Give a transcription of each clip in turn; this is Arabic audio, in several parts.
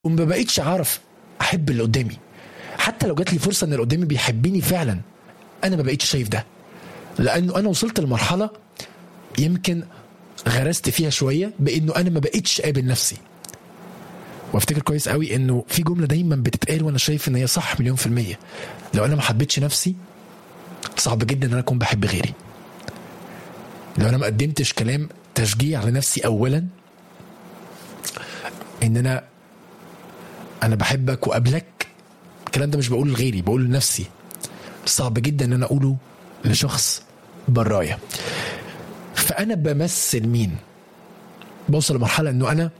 وما بقيتش عارف احب اللي قدامي. حتى لو جات لي فرصه ان اللي قدامي بيحبني فعلا، انا ما بقيتش شايف ده، لانه انا وصلت لمرحله يمكن غرست فيها شويه بانه انا ما بقيتش قابل نفسي. وافتكر كويس قوي انه في جمله دايما بتتقال وانا شايف ان هي صح 100%. لو انا ما حبيتش نفسي صعب جدا ان انا اكون بحب غيري. لو انا ما قدمتش كلام تشجيع لنفسي اولا، ان انا بحبك وقبلك، الكلام ده مش بقوله لغيري، بقوله لنفسي. صعب جدا ان انا اقوله لشخص برايا. فانا بمثل مين؟ بوصل لمرحله انه انا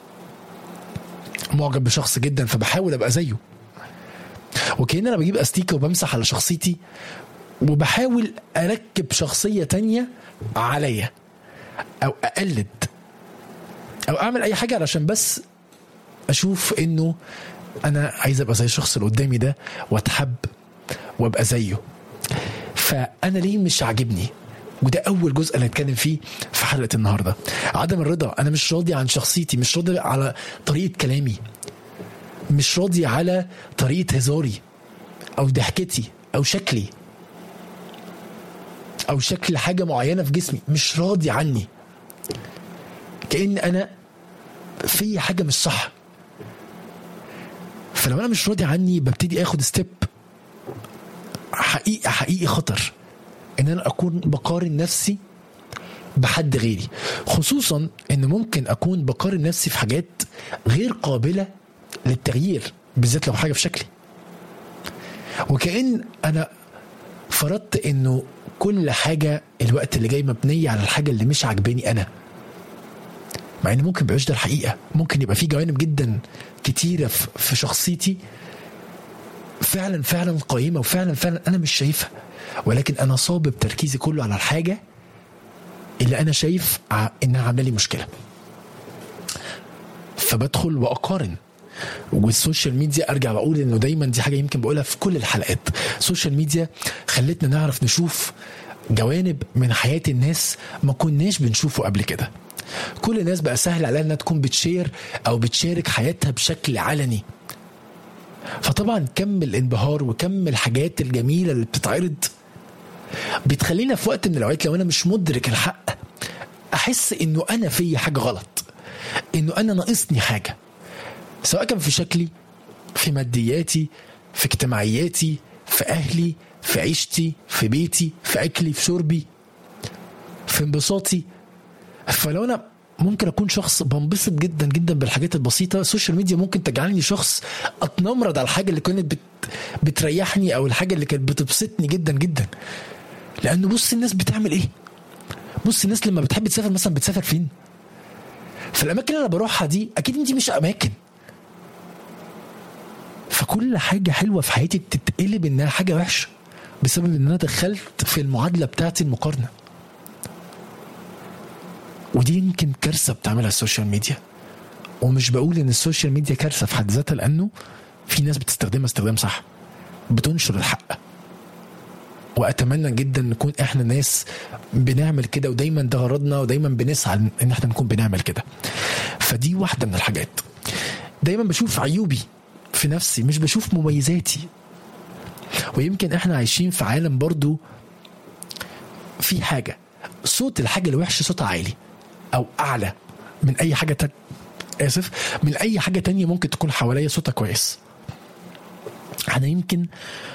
معجب بشخص جدا فبحاول ابقى زيه، وكأن انا بجيب استيكه وبمسح على شخصيتي وبحاول اركب شخصيه تانية عليا، او اقلد، او اعمل اي حاجه علشان بس اشوف انه انا عايز ابقى زي الشخص اللي قدامي ده واتحب وابقى زيه. فانا ليه مش عاجبني؟ وده اول جزء اللي هنتكلم فيه في حلقه النهارده. عدم الرضا. انا مش راضي عن شخصيتي، مش راضي على طريقه كلامي، مش راضي على طريقه هزاري او ضحكتي او شكلي او شكل حاجه معينه في جسمي، مش راضي عني، كأن انا في حاجه مش صح. فلو انا مش راضي عني ببتدي اخد ستيب حقيقي خطر، ان انا اكون بقارن نفسي بحد غيري، خصوصا ان ممكن اكون بقارن نفسي في حاجات غير قابلة للتغيير، بالذات لو حاجة في شكلي. وكأن انا فرضت انه كل حاجة الوقت اللي جاي مبنية على الحاجة اللي مش عجباني انا، مع ان ممكن بيبقاش ده الحقيقة. ممكن يبقى في جوانب جدا كتيرة في شخصيتي فعلا قائمة وفعلا انا مش شايفها، ولكن انا صابب تركيزي كله على الحاجة اللي انا شايف انها عامله لي مشكلة، فبدخل واقارن. والسوشيال ميديا ارجع بقول انه دايما دي حاجة يمكن بقولها في كل الحلقات، السوشيال ميديا خلتنا نعرف نشوف جوانب من حياة الناس ما كناش بنشوفه قبل كده. كل الناس بقى سهل عليها انها تكون بتشير او بتشارك حياتها بشكل علني، فطبعا كم الانبهار وكم الحاجات الجميلة اللي بتتعرض بتخلينا في وقت من الأوقات لو أنا مش مدرك الحق أحس إنه أنا في حاجة غلط، إنه أنا ناقصني حاجة، سواء كان في شكلي، في مادياتي، في اجتماعياتي، في أهلي، في عيشتي، في بيتي، في أكلي، في شربي، في انبساطي. فلو أنا ممكن أكون شخص بنبسط جدا جدا بالحاجات البسيطة، السوشيال ميديا ممكن تجعلني شخص أتنمرض على الحاجة اللي كانت بتريحني أو الحاجة اللي كانت بتبسطني جدا جدا. لأنه بص الناس بتعمل إيه، بص الناس لما بتحب تسافر مثلا بتسافر فين. فالأماكن اللي أنا بروحها دي أكيد دي مش أماكن، فكل حاجة حلوة في حياتي بتتقلب إنها حاجة وحشة بسبب إن أنا دخلت في المعادلة بتاعتي المقارنة. ودي يمكن كارثة بتعملها السوشيال ميديا، ومش بقول إن السوشيال ميديا كارثة في حد ذاتها، لأنه في ناس بتستخدمها استخدام صح، بتنشر الحق، وأتمنى جدا نكون إحنا ناس بنعمل كده، ودايما ده غرضنا، ودايما بنسعى إن إحنا نكون بنعمل كده. فدي واحدة من الحاجات. دايما بشوف عيوبي في نفسي، مش بشوف مميزاتي. ويمكن إحنا عايشين في عالم برضو في حاجة، صوت الحاجة الوحشة صوتها عالي أو أعلى من أي حاجة من أي حاجة تانية ممكن تكون حواليا صوتها كويس. أنا يمكن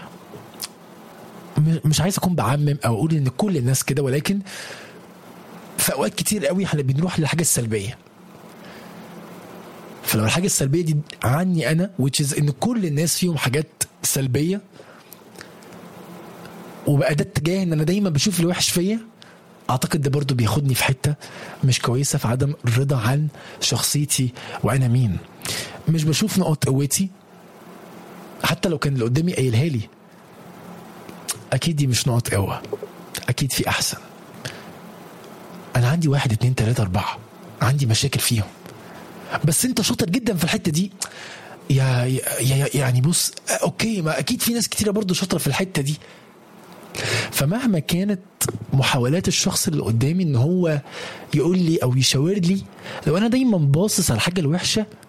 مش عايز أكون بعمم أو أقول إن كل الناس كده، ولكن في أوقات كتير قوي احنا بنروح للحاجة السلبية. فلو الحاجة السلبية دي عني أنا which is إن كل الناس فيهم حاجات سلبية، وبقى ده اتجاه إن أنا دايما بشوف الوحش فيا، أعتقد ده برضو بياخدني في حتة مش كويسة في عدم الرضا عن شخصيتي وأنا مين. مش بشوف نقط قوتي، حتى لو كان اللي قدامي قايلها لي أكيد دي مش نقط قوة، أكيد في أحسن. أنا عندي 1 2 3 4 عندي مشاكل فيهم، بس أنت شاطر جدا في الحتة دي يعني بص أوكي، ما أكيد في ناس كتيرة برضو شاطرة في الحتة دي. فمهما كانت محاولات الشخص اللي قدامي ان هو يقول لي او يشاور لي، لو انا دايما باصص على الحاجة الوحشة